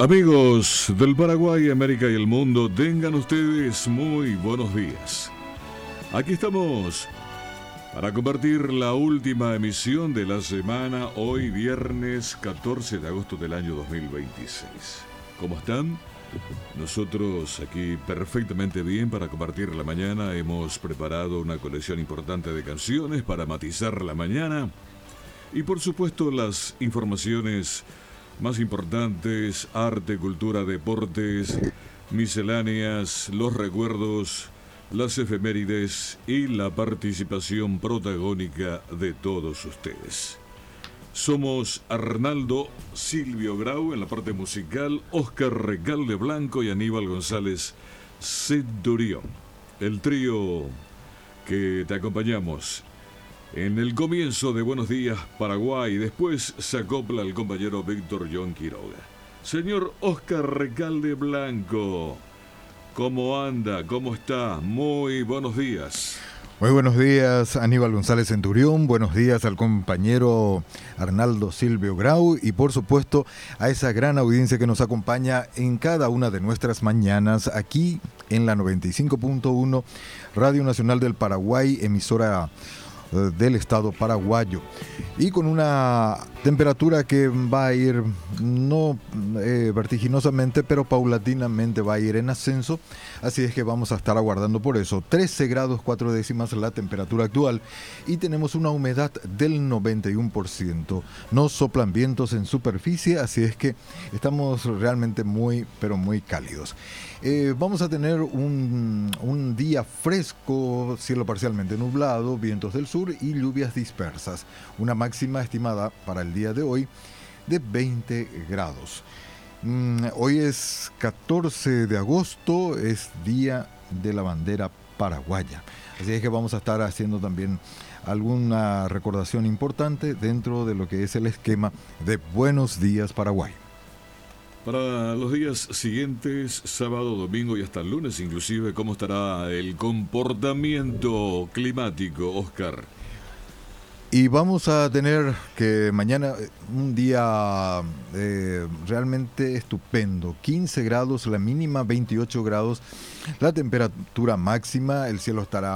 Amigos del Paraguay, América y el mundo, tengan ustedes muy buenos días. Aquí estamos para compartir la última emisión de la semana, hoy viernes 14 de agosto del año 2026. ¿Cómo están? Nosotros aquí perfectamente bien para compartir la mañana. Hemos preparado una colección importante de canciones para matizar la mañana. Y por supuesto las informaciones más importantes: arte, cultura, deportes, misceláneas, los recuerdos, las efemérides y la participación protagónica de todos ustedes. Somos Arnaldo Silvio Grau en la parte musical, Oscar Recalde Blanco y Aníbal González Centurión. El trío que te acompañamos en el comienzo de Buenos Días Paraguay. Después se acopla el compañero Víctor John Quiroga. Señor Oscar Recalde Blanco, ¿cómo anda? ¿Cómo está? Muy buenos días. Muy buenos días, Aníbal González Centurión. Buenos días al compañero Arnaldo Silvio Grau y por supuesto a esa gran audiencia que nos acompaña en cada una de nuestras mañanas aquí en la 95.1 Radio Nacional del Paraguay, emisora del estado paraguayo, y con una temperatura que va a ir no vertiginosamente, pero paulatinamente va a ir en ascenso, así es que vamos a estar aguardando por eso. 13 grados 4 décimas la temperatura actual y tenemos una humedad del 91%. No soplan vientos en superficie, así es que estamos realmente muy, pero muy cálidos. Vamos a tener un día fresco, cielo parcialmente nublado, vientos del sur y lluvias dispersas. Una máxima estimada para el día de hoy de 20 grados. Hoy es 14 de agosto, es Día de la Bandera Paraguaya. Así es que vamos a estar haciendo también alguna recordación importante dentro de lo que es el esquema de Buenos Días Paraguay. Para los días siguientes, sábado, domingo y hasta el lunes inclusive, ¿cómo estará el comportamiento climático, Oscar? Y vamos a tener que mañana un día realmente estupendo. 15 grados, la mínima 28 grados, la temperatura máxima, el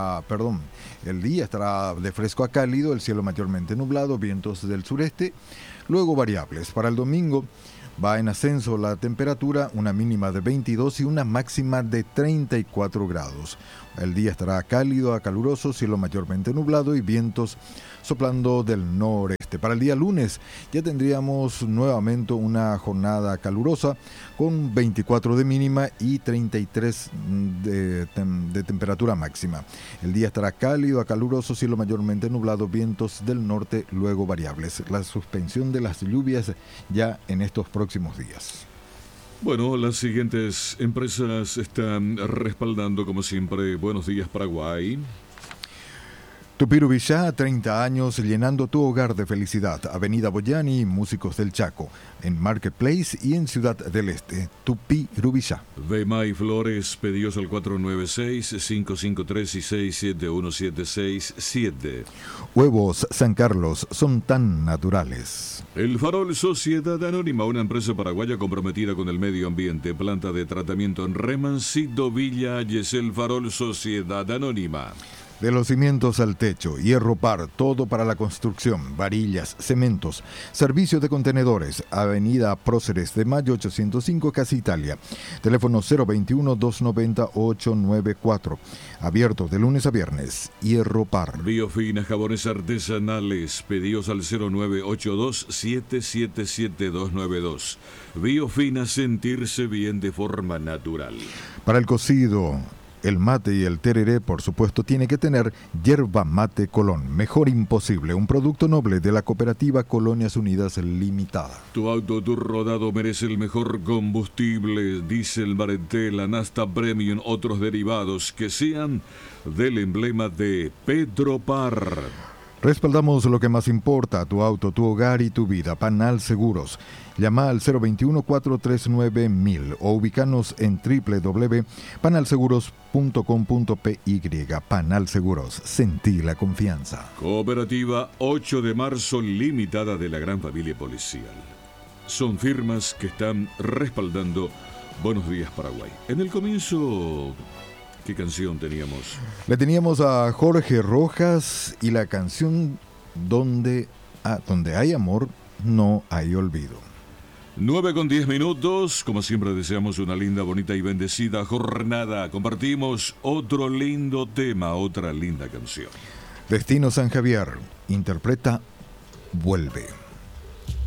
día estará de fresco a cálido, el cielo mayormente nublado, vientos del sureste, luego variables. Para el domingo va en ascenso la temperatura, una mínima de 22 y una máxima de 34 grados. El día estará cálido a caluroso, cielo mayormente nublado y vientos soplando del noreste. Para el día lunes ya tendríamos nuevamente una jornada calurosa con 24 de mínima y 33 de temperatura máxima. El día estará cálido a caluroso, cielo mayormente nublado, vientos del norte, luego variables. La suspensión de las lluvias ya en estos próximos días. Bueno, las siguientes empresas están respaldando, como siempre, Buenos Días Paraguay. Tupirubillá, 30 años llenando tu hogar de felicidad. Avenida Boyani, Músicos del Chaco, en Marketplace y en Ciudad del Este. Tupirubillá. Vemay Flores, pedidos al 496-553-671-767. Huevos San Carlos son tan naturales. El Farol Sociedad Anónima, una empresa paraguaya comprometida con el medio ambiente. Planta de tratamiento en Remancito, Villa Ayes. El Farol Sociedad Anónima. De los cimientos al techo, Hierro Par, todo para la construcción, varillas, cementos, servicio de contenedores, Avenida Próceres de Mayo 805, Casa Italia, teléfono 021-290-894, abierto de lunes a viernes, Hierro Par. Biofina, jabones artesanales, pedidos al 0982-777-292. Biofina, sentirse bien de forma natural. Para el cocido, el mate y el tereré, por supuesto, tiene que tener Yerba Mate Colón. Mejor imposible, un producto noble de la cooperativa Colonias Unidas Limitada. Tu auto, tu rodado merece el mejor combustible. Diésel Marentela, Nasta Premium, otros derivados que sean del emblema de Petropar. Respaldamos lo que más importa, tu auto, tu hogar y tu vida. Panal Seguros. Llama al 021-439-1000 o ubicanos en www.panalseguros.com.py. Panal Seguros, sentí la confianza. Cooperativa 8 de marzo, limitada de la gran familia policial. son firmas que están respaldando Buenos Días Paraguay. En el comienzo, ¿qué canción teníamos? Le teníamos a Jorge Rojas y la canción Donde hay amor, no hay olvido. 9:10, como siempre deseamos una linda, bonita y bendecida jornada. Compartimos otro lindo tema, otra linda canción. Destino San Javier interpreta Vuelve.